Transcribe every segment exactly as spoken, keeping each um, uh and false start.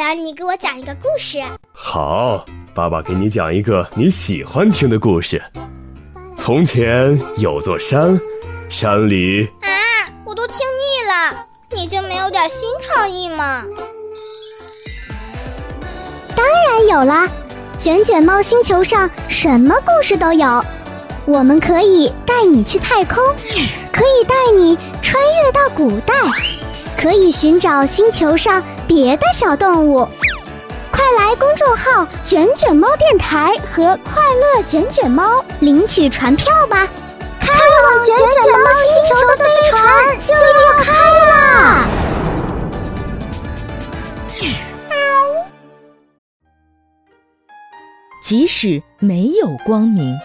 然你给我讲一个故事。 好，爸爸给你讲一个你喜欢听的故事。从前有座山，山里…… 啊，我都听腻了，你就没有点新创意吗？ 当然有啦，卷卷猫星球上什么故事都有。我们可以带你去太空，可以带你穿越到古代，可以寻找星球上别的小动物。快来公众号卷卷猫电台和快乐卷卷猫领取船票吧，开往卷卷猫星球的飞船就要开啦！ 即使没有光明。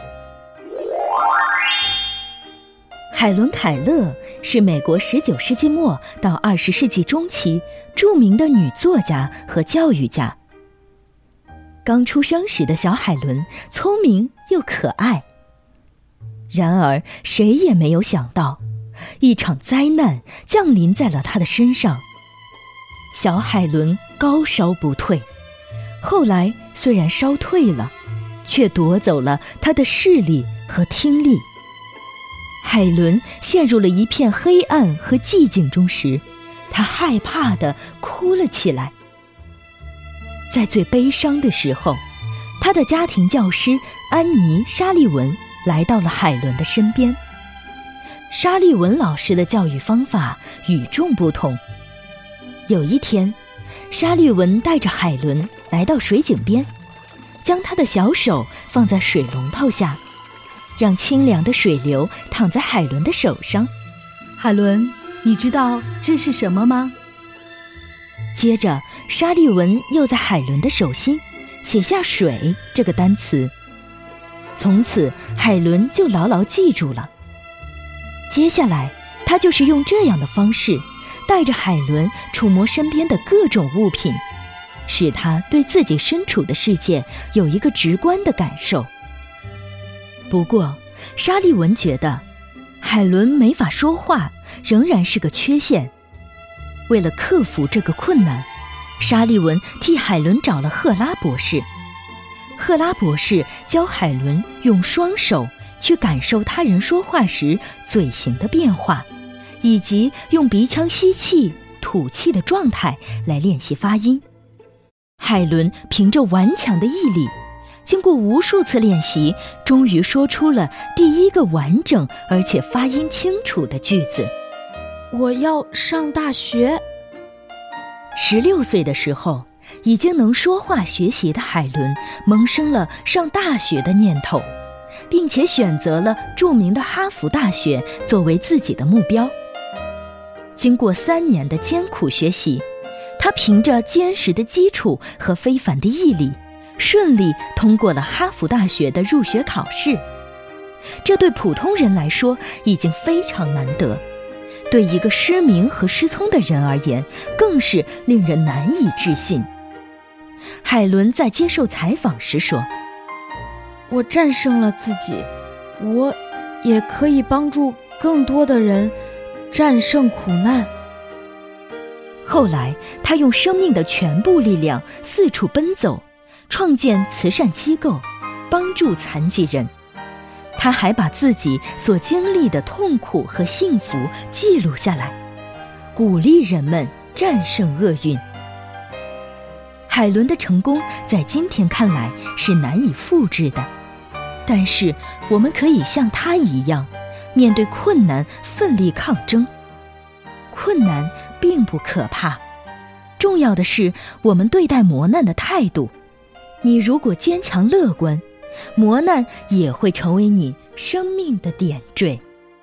海伦·凯勒是美国十九世纪末到二十世纪中期著名的女作家和教育家。刚出生时的小海伦聪明又可爱，然而谁也没有想到，一场灾难降临在了她的身上。小海伦高烧不退，后来虽然烧退了，却夺走了她的视力和听力。海伦陷入了一片黑暗和寂静中时，她害怕地哭了起来。在最悲伤的时候，她的家庭教师安妮·沙利文来到了海伦的身边。沙利文老师的教育方法与众不同。有一天，沙利文带着海伦来到水井边，将她的小手放在水龙头下，让清凉的水流淌在海伦的手上。 海伦，你知道这是什么吗？ 接着，沙利文又在海伦的手心写下水这个单词。从此，海伦就牢牢记住了。接下来，他就是用这样的方式，带着海伦触摸身边的各种物品，使她对自己身处的世界有一个直观的感受。不过，沙利文觉得海伦没法说话仍然是个缺陷。为了克服这个困难，沙利文替海伦找了赫拉博士。赫拉博士教海伦用双手去感受他人说话时嘴型的变化，以及用鼻腔吸气、吐气的状态来练习发音。海伦凭着顽强的毅力，经过无数次练习，终于说出了第一个完整而且发音清楚的句子。 我要上大学。 十六岁的时候，已经能说话学习的海伦萌生了上大学的念头，并且选择了著名的哈佛大学作为自己的目标。经过三年的艰苦学习，她凭着坚实的基础和非凡的毅力，顺利通过了哈佛大学的入学考试。这对普通人来说已经非常难得，对一个失明和失聪的人而言，更是令人难以置信。海伦在接受采访时说： 我战胜了自己，我也可以帮助更多的人战胜苦难。 后来，她用生命的全部力量四处奔走，创建慈善机构，帮助残疾人。她还把自己所经历的痛苦和幸福记录下来，鼓励人们战胜厄运。海伦的成功在今天看来是难以复制的，但是我们可以像她一样，面对困难奋力抗争。困难并不可怕，重要的是我们对待磨难的态度。你如果坚强乐观，磨难也会成为你生命的点缀。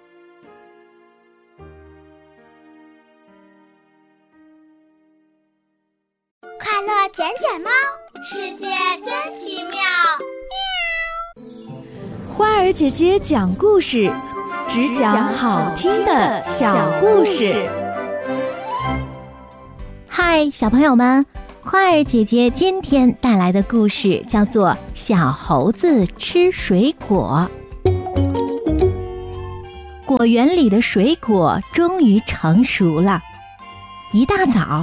快乐卷卷猫，世界真奇妙。 花儿姐姐讲故事，只讲好听的小故事。 嗨，小朋友们，花儿姐姐今天带来的故事叫做《小猴子吃水果》。果园里的水果终于成熟了。一大早，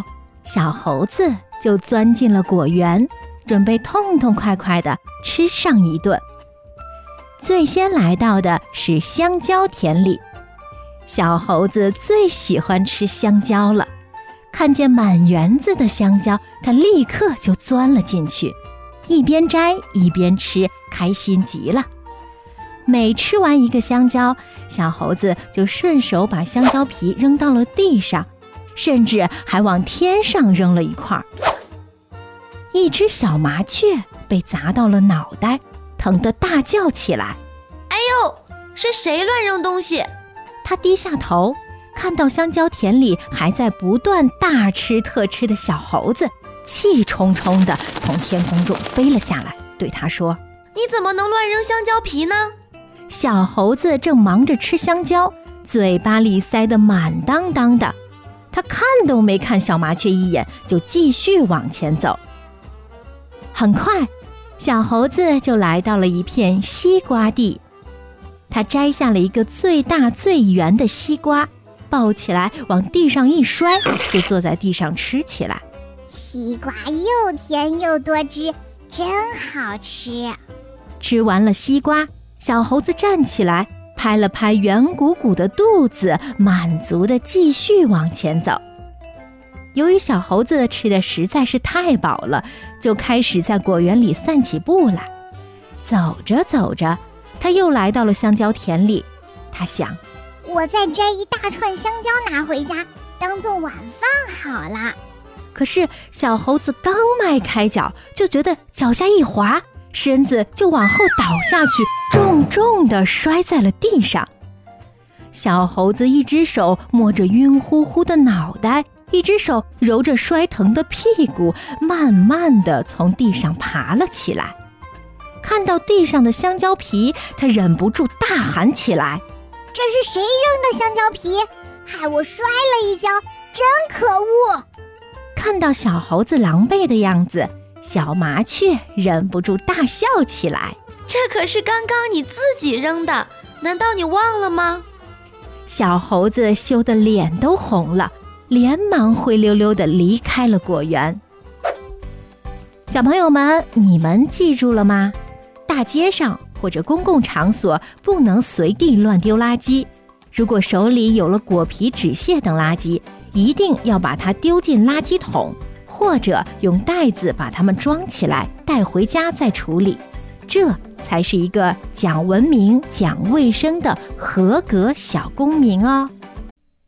小猴子就钻进了果园，准备痛痛快快地吃上一顿。最先来到的是香蕉田里，小猴子最喜欢吃香蕉了。看见满园子的香蕉，它立刻就钻了进去，一边摘一边吃，开心极了。每吃完一个香蕉，小猴子就顺手把香蕉皮扔到了地上，甚至还往天上扔了一块。一只小麻雀被砸到了脑袋，疼得大叫起来。 哎呦，是谁乱扔东西？ 它低下头，看到香蕉田里还在不断大吃特吃的小猴子，气冲冲地从天空中飞了下来，对他说： 你怎么能乱扔香蕉皮呢？ 小猴子正忙着吃香蕉，嘴巴里塞得满当当的，他看都没看小麻雀一眼，就继续往前走。很快，小猴子就来到了一片西瓜地，他摘下了一个最大最圆的西瓜，抱起来往地上一摔，就坐在地上吃起来。 西瓜又甜又多汁，真好吃。 吃完了西瓜，小猴子站起来，拍了拍圆鼓鼓的肚子，满足地继续往前走。由于小猴子吃的实在是太饱了，就开始在果园里散起步来。走着走着，他又来到了香蕉田里。他想， 我再摘一大串香蕉拿回家，当做晚饭好啦。 可是小猴子刚迈开脚，就觉得脚下一滑，身子就往后倒下去，重重地摔在了地上。小猴子一只手摸着晕乎乎的脑袋，一只手揉着摔疼的屁股，慢慢地从地上爬了起来。看到地上的香蕉皮，他忍不住大喊起来： 这是谁扔的香蕉皮？害我摔了一跤，真可恶！ 看到小猴子狼狈的样子，小麻雀忍不住大笑起来。 这可是刚刚你自己扔的，难道你忘了吗？ 小猴子羞得脸都红了，连忙灰溜溜地离开了果园。小朋友们，你们记住了吗？大街上或者公共场所不能随地乱丢垃圾。如果手里有了果皮、纸屑等垃圾，一定要把它丢进垃圾桶，或者用袋子把它们装起来带回家再处理。这才是一个讲文明、讲卫生的合格小公民哦。